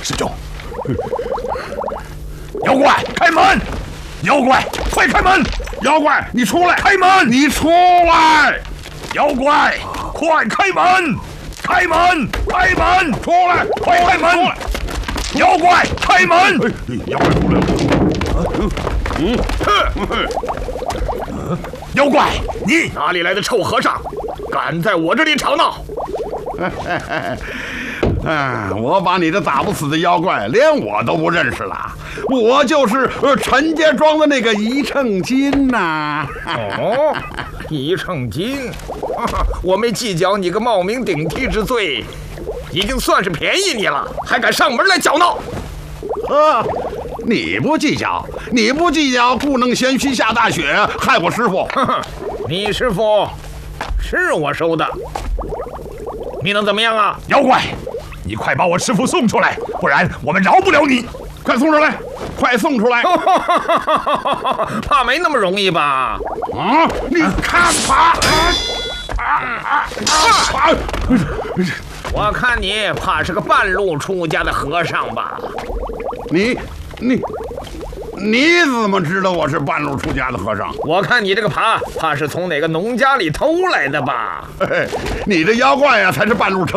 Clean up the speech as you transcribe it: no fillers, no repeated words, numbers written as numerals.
师兄。妖怪，开门！妖怪，快开门！ 妖怪，你出来！ 开门！ 你出来！ 妖怪，快开门！开门！开门！ 出来！ 快开门！妖怪，开门！ 妖怪出来了！ 妖怪，你哪里来的臭和尚，敢在我这里吵闹？ 我把你这打不死的妖怪，连我都不认识了。我就是陈家庄的那个一秤金呐。 哦，一秤金，我没计较你个冒名顶替之罪，已经算是便宜你了，还敢上门来搅闹？ 你不计较，故弄玄虚下大雪，害我师傅。 你师傅是我收的，你能怎么样啊？ 妖怪，你快把我师傅送出来，不然我们饶不了你！ 快送出来！快送出来！ 怕没那么容易吧？ 你看吧！ 我看你怕是个半路出家的和尚吧？ 你怎么知道我是半路出家的和尚？ 我看你这个怕是从哪个农家里偷来的吧？ 你这妖怪呀，才是半路